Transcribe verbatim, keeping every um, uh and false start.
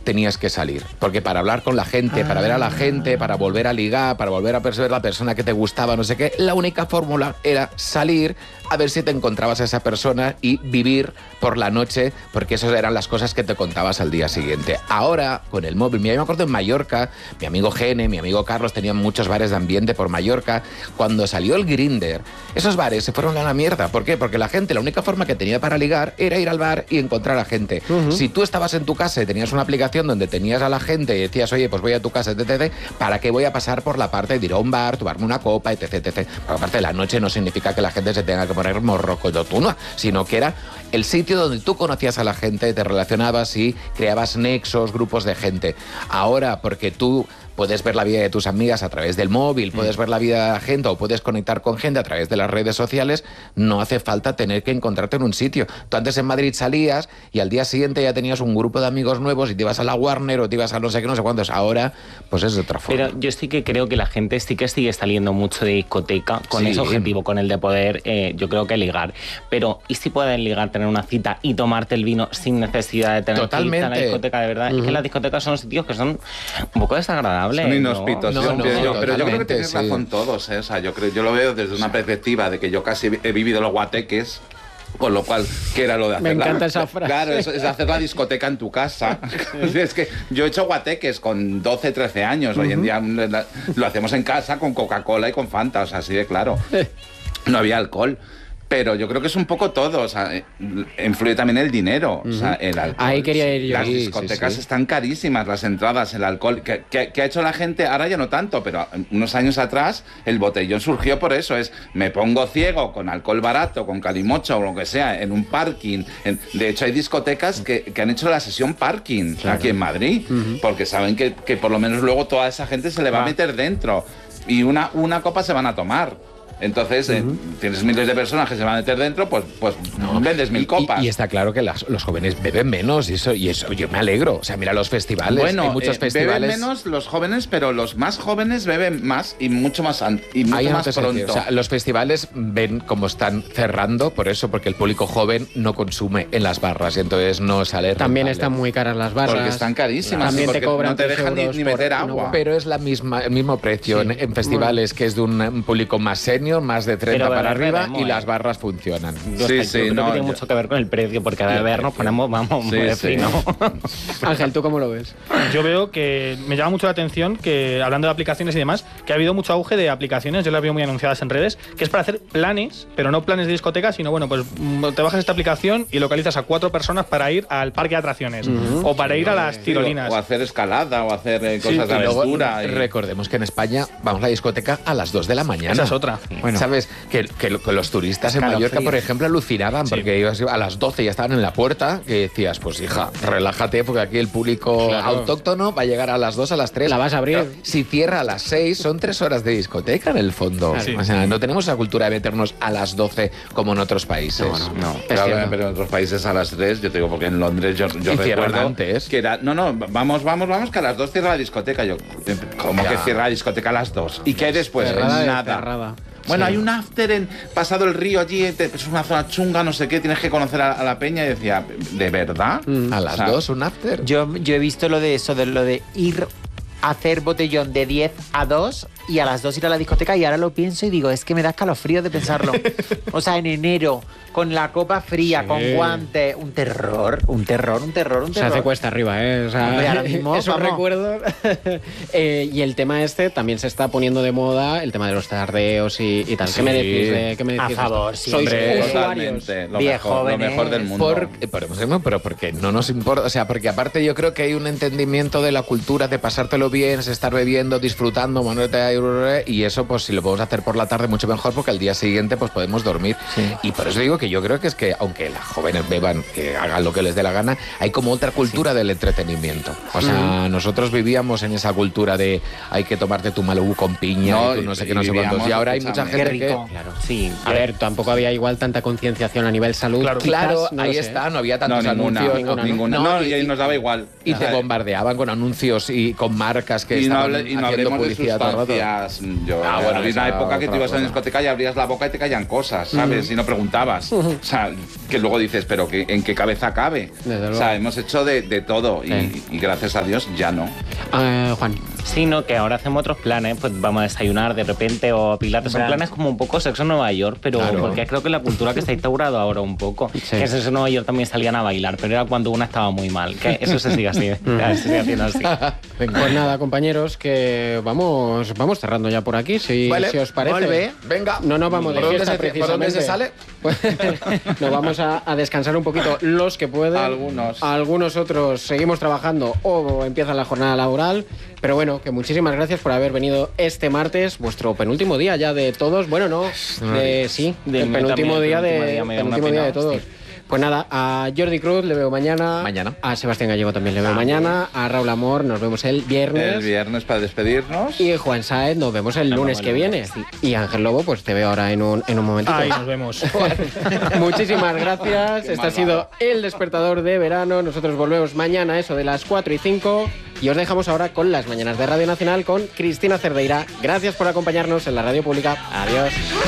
tenías que salir. Porque para hablar con la gente, ah. para ver a la gente, para volver a ligar, para volver a ver la persona que te gustaba, no sé qué, la única fórmula era salir a ver si te encontrabas a esa persona y vivir por la noche, porque esas eran las cosas que te contabas al día siguiente. Ahora, con el móvil, mira, yo me acuerdo en Mallorca, mi amigo Gene, mi amigo Carlos tenían muchos bares de ambiente por Mallorca. Cuando salió el Grindr, esos bares se fueron a la mierda. ¿Por qué? Porque la gente, la única forma que tenía para ligar era ir al bar y encontrar a gente. Uh-huh. Si tú estabas en tu casa y tenías una aplicación donde tenías a la gente y decías, oye, pues voy a tu casa, etcétera, ¿para qué voy a pasar por la parte de ir a un bar, tomarme una copa, etcétera, etcétera? Porque aparte de la noche no significa que la gente se tenga que poner morrocototuna, sino que era el sitio donde tú conocías a la gente, te relacionabas y creabas nexos, grupos de gente. Ahora, porque tú puedes ver la vida de tus amigas a través del móvil, puedes ver la vida de la gente o puedes conectar con gente a través de las redes sociales, no hace falta tener que encontrarte en un sitio. Tú antes en Madrid salías y al día siguiente ya tenías un grupo de amigos nuevos y te ibas a la Warner o te ibas a no sé qué, no sé cuántos. Ahora, pues es de otra forma. Pero yo sí que creo que la gente sí que sigue saliendo mucho de discoteca con sí. ese objetivo, con el de poder, eh, yo creo que ligar. Pero, ¿y si pueden ligar, tener una cita y tomarte el vino sin necesidad de tener Totalmente. que ir a la discoteca, de verdad? Uh-huh. Es que las discotecas son sitios que son un poco desagradables. Son inhóspitos, no, yo, no, yo, no, pero yo creo que tenéis sí. razón todos, ¿eh? O sea, yo creo, yo lo veo desde una perspectiva de que yo casi he vivido los guateques, con lo cual, ¿qué era lo de hacer? Me encanta la, esa frase. Claro, es, es hacer la discoteca en tu casa. Es que yo he hecho guateques con doce, trece años, uh-huh. Hoy en día lo hacemos en casa con Coca-Cola y con Fanta, o sea, así de claro. No había alcohol. Pero yo creo que es un poco todo, o sea, influye también el dinero, uh-huh. O sea, el alcohol. Ahí quería ir yo. Las sí, discotecas sí, sí. están carísimas, las entradas, el alcohol. ¿Qué, qué, qué ha hecho la gente? Ahora ya no tanto, pero unos años atrás el botellón surgió por eso, es me pongo ciego con alcohol barato, con calimocho o lo que sea, en un parking. En, de hecho, hay discotecas que, que han hecho la sesión parking, claro. Aquí en Madrid, uh-huh. Porque saben que, que por lo menos luego toda esa gente se le va ah. a meter dentro y una, una copa se van a tomar. Entonces, uh-huh. eh, tienes miles de personas que se van a meter dentro, pues, pues no. vendes mil copas. Y, y está claro que las, los jóvenes beben menos y eso, y eso yo me alegro. O sea, mira los festivales, bueno, hay muchos eh, festivales. Beben menos los jóvenes, pero los más jóvenes beben más y mucho más, an- y mucho más no pronto. O sea, los festivales ven cómo están cerrando, por eso, porque el público joven no consume en las barras y entonces no sale También rentable. están muy caras las barras. Porque están carísimas. También porque te cobran no te dejan ni, ni meter agua. No, pero es la misma, el mismo precio sí. en, en festivales, que es de un, un público más senior, más de treinta pero para arriba, bebemos, y eh. las barras funcionan. Yo sí, sí, sí, creo no, que tiene yo... mucho que ver con el precio, porque a beber nos ponemos, vamos, sí, muy sí. fino. Ángel, ¿tú cómo lo ves? Yo veo que me llama mucho la atención que, hablando de aplicaciones y demás, que ha habido mucho auge de aplicaciones, yo las veo muy anunciadas en redes, que es para hacer planes, pero no planes de discoteca, sino, bueno, pues te bajas esta aplicación y localizas a cuatro personas para ir al parque de atracciones, uh-huh. o para ir a las tirolinas. O hacer escalada, o hacer eh, cosas sí, de aventura. Y... Recordemos que en España vamos a la discoteca a las dos de la mañana. Esa es otra. Bueno, ¿sabes? Que, que, que los turistas en Mallorca, por ejemplo, alucinaban, sí. porque ibas a las doce ya estaban en la puerta, que decías, pues hija, relájate, porque aquí el público claro. autóctono va a llegar a las dos, a las tres. La vas a abrir. Claro, si cierra a las seis, son tres horas de discoteca en el fondo. Sí. O sea, no tenemos esa cultura de meternos a las doce como en otros países. No, no, no. Pero, pero en otros países a las tres, yo te digo, porque en Londres yo, yo recuerdo antes. que era, no, no, vamos, vamos, vamos, que a las dos cierra la discoteca. Yo, ¿cómo ya. que cierra la discoteca a las dos? ¿Y qué hay después? Cerrada Nada. Cerrada. Bueno, sí. hay un after en pasado el río allí, es una zona chunga, no sé qué, tienes que conocer a, a la peña. Y decía, ¿de verdad? Mm. ¿A las o sea, dos un after? Yo, yo he visto lo de eso, de lo de ir a hacer botellón de diez a dos y a las dos ir a la discoteca, y ahora lo pienso y digo, es que me da escalofrío de pensarlo. O sea, en enero, con la copa fría, sí. con guantes, un terror, un terror, un terror, un terror. Se hace cuesta arriba, ¿eh? O sea, Hombre, ahora mismo, es un vamos. recuerdo. eh, y el tema este también se está poniendo de moda, el tema de los tardeos y, y tal. Sí. ¿Qué me decís? De, ¿qué me decís a favor, sí. Sois Hombre, usuarios. Lo Viejo, mejor, lo mejor del mundo. Por, por, pero porque no nos importa, o sea, porque aparte yo creo que hay un entendimiento de la cultura de pasártelo bien, estar bebiendo, disfrutando, y eso pues si lo podemos hacer por la tarde mucho mejor, porque al día siguiente pues podemos dormir. Sí. Y por eso digo que yo creo que es que aunque las jóvenes beban, que hagan lo que les dé la gana, hay como otra cultura sí. del entretenimiento. O sea, mm. nosotros vivíamos en esa cultura de hay que tomarte tu Malú con piña, no, y tú no sé qué, no sé cuántos. Y ahora hay mucha gente rico. que... Claro. Sí. A ver, tampoco había igual tanta concienciación a nivel salud. Claro, quizás, claro no ahí sé. está, no había tantos no, ninguna, anuncios. Ninguna, ninguna. No, no, y, y nos daba igual. Y Ajá. te bombardeaban con anuncios y con marcas que y estaban no hable, y no haciendo publicidad todo el rato. abrías. Yo, Ah, bueno, había esa una era época que otra te ibas a una cosa. discoteca y abrías la boca y te caían cosas, ¿sabes? Y no preguntabas. O sea, que luego dices, pero que, ¿en qué cabeza cabe? Desde O luego. sea, hemos hecho de, de todo y, Sí. y gracias a Dios ya no. Eh, Juan. Sino que ahora hacemos otros planes, pues vamos a desayunar de repente o pilates. Son Plan. planes como un poco sexo en Nueva York, pero Claro. porque creo que la cultura que se ha instaurado ahora un poco, Sí. que en sexo en Nueva York también salían a bailar, pero era cuando una estaba muy mal, que eso se sigue así, se sigue haciendo así. Pues nada, compañeros, que vamos vamos cerrando ya por aquí, si, Vale. si os parece. Volve. Venga. No nos vamos de ¿Por dónde fiesta, se- por dónde se precisamente. sale? Pues, nos vamos a, a descansar un poquito los que pueden. Algunos. Algunos otros seguimos trabajando o empiezan la jornada laboral. Pero bueno, que muchísimas gracias por haber venido este martes, vuestro penúltimo día ya de todos. Bueno, no, de, sí, De el mí penúltimo también, día el de, penúltimo día me da una penúltimo día pena, de todos. hostia. Pues nada, a Jordi Cruz le veo mañana. Mañana. A Sebastián Gallego también le veo mañana. A Raúl Amor nos vemos el viernes. El viernes para despedirnos. Y Juan Saez nos vemos el Nos lunes vemos que el viene. lunes, Y Ángel Lobo, pues te veo ahora en un, en un momentito. Ahí nos vemos. Muchísimas gracias. Qué Este ha sido el despertador de verano. Nosotros volvemos mañana, eso de las cuatro y cinco. Y os dejamos ahora con las mañanas de Radio Nacional con Cristina Cerdeira. Gracias por acompañarnos en la radio pública. Adiós.